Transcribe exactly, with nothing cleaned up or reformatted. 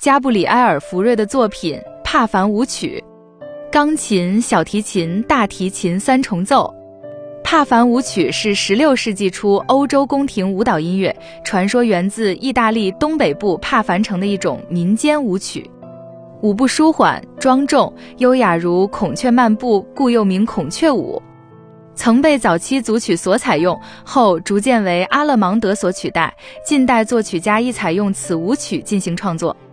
加布里埃尔·福瑞的作品《帕凡舞曲》，钢琴、小提琴、大提琴三重奏。帕凡舞曲是十六世纪初欧洲宫廷舞蹈音乐，传说源自意大利东北部帕凡城的一种民间舞曲。舞步舒缓、庄重、优雅，如孔雀漫步，故又名孔雀舞。曾被早期组曲所采用，后逐渐为阿勒芒德所取代。近代作曲家亦采用此舞曲进行创作。